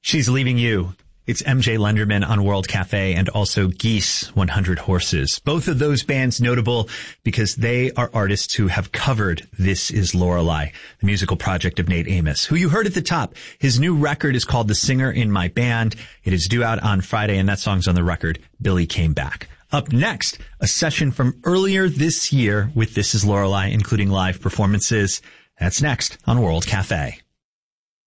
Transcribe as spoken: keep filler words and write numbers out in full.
She's Leaving You. It's M J Lenderman on World Cafe and also Geese one hundred Horses. Both of those bands notable because they are artists who have covered This Is Lorelei, the musical project of Nate Amos, who you heard at the top. His new record is called The Singer in My Band. It is due out on Friday, and that song's on the record, Billy Came Back. Up next, a session from earlier this year with This Is Lorelei, including live performances. That's next on World Cafe.